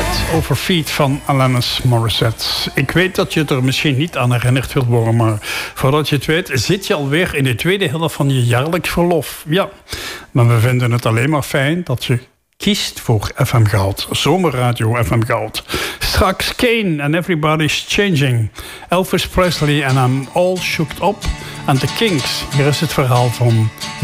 Head Over Feet van Alanis Morissette. Ik weet dat je het er misschien niet aan herinnerd wilt worden, maar voordat je het weet zit je alweer in de tweede helft van je jaarlijks verlof. Ja, maar we vinden het alleen maar fijn dat je kiest voor FM Goud. Zomerradio FM Goud. Straks Kane and Everybody's Changing. Elvis Presley en I'm All Shook Up. En The Kinks. Hier is het verhaal van